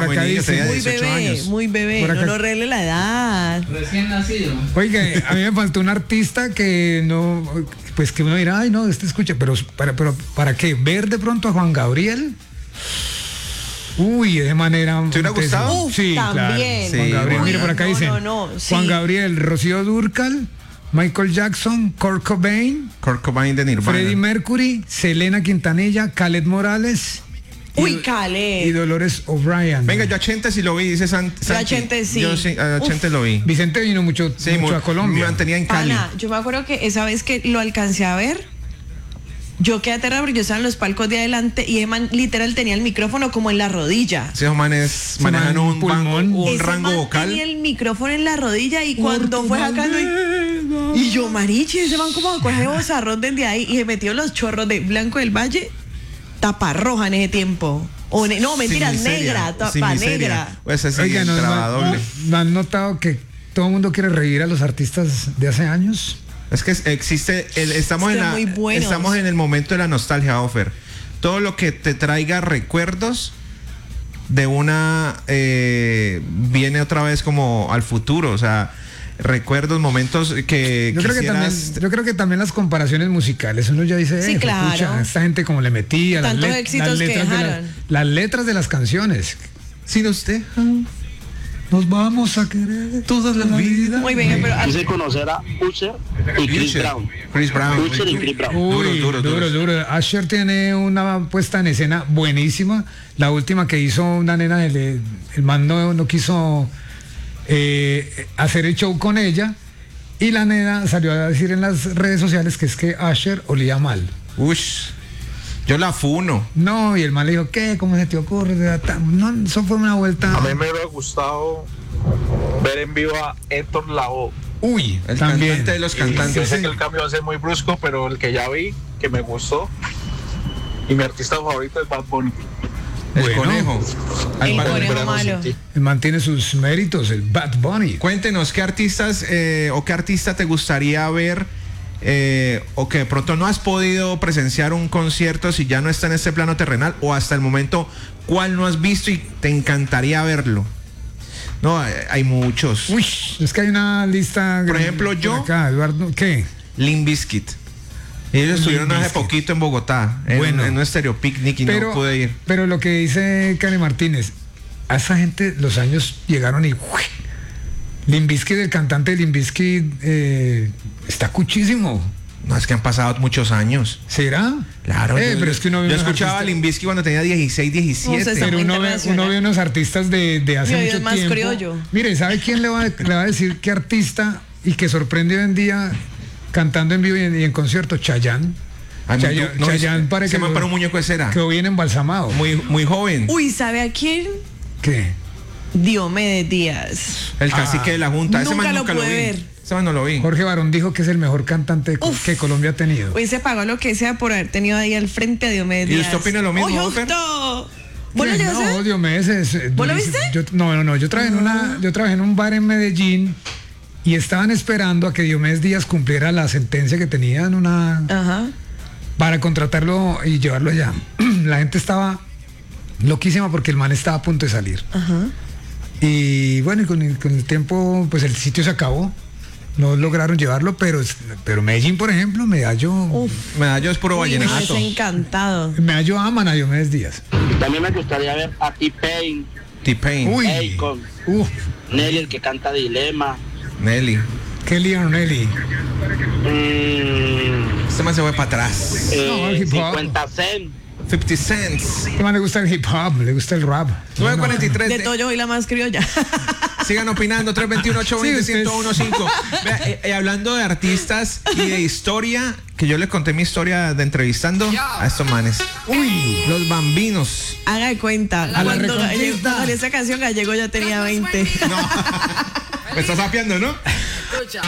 acá muy niño, dice, tenía Muy 18 bebé, años. muy bebé. Por acá- No lo revele la edad. Recién nacido. Oiga, a mí me faltó un artista que no, pues que uno dirá, ay no, escucha, pero ¿para qué? ¿Ver de pronto a Juan Gabriel? Uy, de manera... ¿Te hubiera gustado? Sí, también. claro. Juan Gabriel, Uy, mire por acá no, dicen, no, sí. Juan Gabriel, Rocío Dúrcal, Michael Jackson, Kurt Cobain, Kurt Cobain de Nirvana. Freddie Mercury, Selena Quintanilla, Khaled Morales Uy, y Khaled. Dolores O'Brien. Venga, yo a Chente sí lo vi, dice Santi. Yo a Chente sí. Yo sí, a Chente lo vi. Vicente vino mucho Sí, a Colombia. Me mantenía en Cali. Pana, yo me acuerdo que esa vez que lo alcancé a ver, yo quedé aterrada porque yo estaba en los palcos de adelante y ese man literal tenía el micrófono como en la rodilla. Esos manes manejan man, un, pulmón. un Ese rango man vocal. tenía el micrófono en la rodilla y cuando fue sacando y yo, marichi, ese man como coge bozarrón desde ahí y se metió los chorros de Blanco del Valle, taparroja en ese tiempo. No, mentira, Sin miseria, negra, sin tapa miseria. negra. Pues así, Oiga, entraba doble. ¿no han notado que todo el mundo quiere revivir a los artistas de hace años? Es que existe, estamos, Están muy buenos. estamos en el momento de la nostalgia, Offer. Todo lo que te traiga recuerdos de una viene otra vez como al futuro, o sea, recuerdos, momentos que Yo creo que también las comparaciones musicales, uno ya dice, Sí, claro. pucha, esta gente como le metía Tantos éxitos que dejaron. las letras de las canciones. sin usted Nos vamos a querer toda la vida. Muy bien, pero Quise conocer a Usher y Chris Usher. Brown. Chris Brown. Usher y Chris Brown. Uy, Duro. duro. Asher tiene una puesta en escena buenísima. La última que hizo una nena, el man no quiso hacer el show con ella. Y la nena salió a decir en las redes sociales que es que Asher olía mal. Ush, yo la funo. No, y el man le dijo, ¿qué? ¿Cómo se te ocurre? No, eso fue una vuelta. A mí me hubiera gustado ver en vivo a Héctor Lavoe. Uy, El también. cantante de los Yo cantantes. sé que el cambio va a ser muy brusco, pero el que ya vi, que me gustó, y mi artista favorito es Bad Bunny. El Bueno. conejo. El Álvaro conejo Alvarado. malo. El man tiene sus méritos, el Bad Bunny. Cuéntenos qué artistas o qué artista te gustaría ver o que de pronto no has podido presenciar un concierto si ya no está en este plano terrenal o hasta el momento cuál no has visto y te encantaría verlo. No, hay muchos. Uy, es que hay una lista. Por ejemplo, yo- Acá, Eduardo, ¿qué? Limp Bizkit. Ellos estuvieron hace Bizkit. poquito en Bogotá, Bueno. en un Stereo Picnic y no pude ir. Pero lo que dice Karen Martínez, a esa gente los años llegaron y Limp Bizkit, el cantante de Limp Bizkit, está cuchísimo. No, es que han pasado muchos años. ¿Será? Claro, pero es que uno ve yo unos escuchaba a artistas- Limp Bizkit cuando tenía 16, 17. No sé, Pero uno ve internacional. unos artistas de hace Mi oído mucho es más tiempo. criollo. Mire, ¿sabe quién le va a decir qué artista y que sorprende hoy en día cantando en vivo y en concierto? Chayanne. Ay, Chayanne para parece para un muñeco de cera. quedó bien embalsamado. Muy joven. Uy, ¿sabe a quién? ¿Qué? Diomedes Díaz. El cacique de la Junta. Ese Nunca man lo nunca lo pude vi. ver. Ese man no lo vi. Jorge Barón dijo que es el mejor cantante que Colombia ha tenido. Hoy se pagó lo que sea por haber tenido ahí al frente a Diomedes ¿Y Díaz. usted opina lo mismo, ¡Oye, Ofer? justo! ¿Vos lo Sí, llegaste a no, ver? Diomedes ¿Vos lo viste? No, yo trabajé en un bar en Medellín y estaban esperando a que Diomedes Díaz cumpliera la sentencia que tenía en Ajá. para contratarlo y llevarlo allá. La gente estaba loquísima porque el man estaba a punto de salir. Ajá. Y bueno, y con el tiempo, pues el sitio se acabó. No lograron llevarlo, pero Medellín, por ejemplo, Medallo Medallo es puro Uy, me vallenato. hubiese encantado. Medallo aman a Diomedes Díaz. También me gustaría ver a T-Pain, T-Pain. Uy, Akon, uf, Nelly, el que canta Dilema. Nelly. Kelly Arnelli. Este man se fue para atrás. No, el hip hop. 50 Cent. 50 cents. A este man le gusta el hip hop, le gusta el rap. 943. De todo yo soy la más criolla. Sigan opinando. 321-820-1015. Sí, Vea, hablando de artistas y de historia, que yo les conté mi historia de entrevistando a estos manes. Uy, Los Bambinos. Haga de cuenta. la Cuando Reconquista. salió esa canción Gallego ya tenía 20. Me estás sapeando, ¿no?